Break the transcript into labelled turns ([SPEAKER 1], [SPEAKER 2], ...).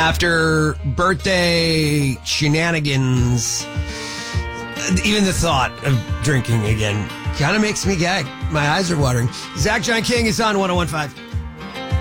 [SPEAKER 1] after birthday shenanigans, even the thought of drinking again kind of makes me gag. My eyes are watering. Zach John King is on 101.5.